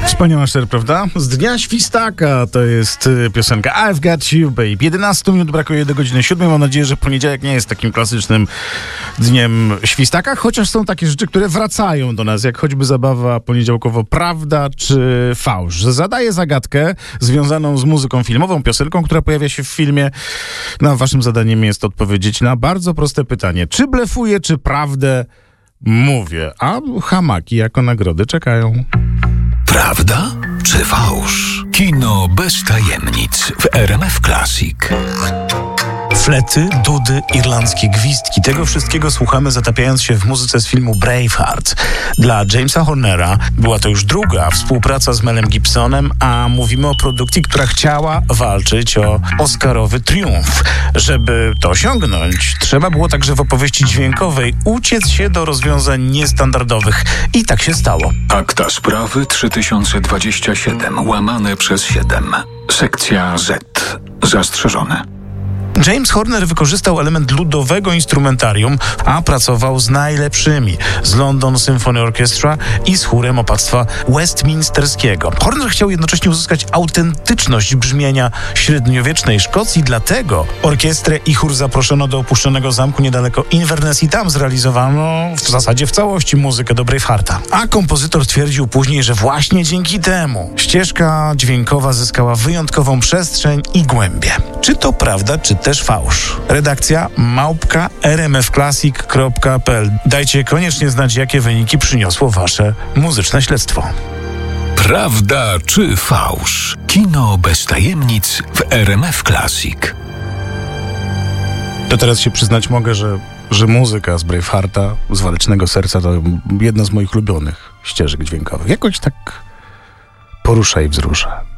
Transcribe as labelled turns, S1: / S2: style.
S1: Wspaniała szczer, prawda? Z Dnia Świstaka to jest piosenka I've Got You, babe. 11 minut brakuje do godziny 7. Mam nadzieję, że poniedziałek nie jest takim klasycznym dniem świstaka, chociaż są takie rzeczy, które wracają do nas, jak choćby zabawa poniedziałkowo prawda czy fałsz. Zadaję zagadkę związaną z muzyką filmową, piosenką, która pojawia się w filmie. No, waszym zadaniem jest odpowiedzieć na bardzo proste pytanie. Czy blefuję, czy prawdę mówię? A hamaki jako nagrody czekają.
S2: Prawda czy fałsz? Kino bez tajemnic w RMF Classic.
S1: Flety, dudy, irlandzkie gwizdki. Tego wszystkiego słuchamy, zatapiając się w muzyce z filmu Braveheart. Dla Jamesa Hornera była to już druga współpraca z Melem Gibsonem, a mówimy o produkcji, która chciała walczyć o oscarowy triumf. Żeby to osiągnąć, trzeba było także w opowieści dźwiękowej uciec się do rozwiązań niestandardowych. I tak się stało.
S2: Akta sprawy 3027/7. Sekcja Z. Zastrzeżone.
S1: James Horner wykorzystał element ludowego instrumentarium, a pracował z najlepszymi, z London Symphony Orchestra i z chórem opactwa westminsterskiego. Horner chciał jednocześnie uzyskać autentyczność brzmienia średniowiecznej Szkocji, dlatego orkiestrę i chór zaproszono do opuszczonego zamku niedaleko Inverness i tam zrealizowano w zasadzie w całości muzykę do Bravehearta. A kompozytor twierdził później, że właśnie dzięki temu ścieżka dźwiękowa zyskała wyjątkową przestrzeń i głębię. Czy to prawda, czy też fałsz? Redakcja @rmfclassic.pl. Dajcie koniecznie znać, jakie wyniki przyniosło wasze muzyczne śledztwo.
S2: Prawda czy fałsz? Kino bez tajemnic w RMF Classic.
S1: To teraz się przyznać mogę, że muzyka z Bravehearta, z Walecznego Serca, to jedna z moich ulubionych ścieżek dźwiękowych. Jakoś tak porusza i wzrusza.